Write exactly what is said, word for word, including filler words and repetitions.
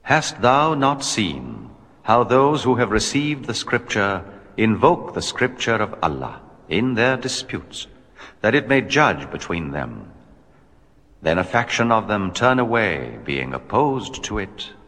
Hast thou not seen how those who have received the Scripture invoke the Scripture of Allah in their disputes, that it may judge between them? Then a faction of them turn away, being opposed to it,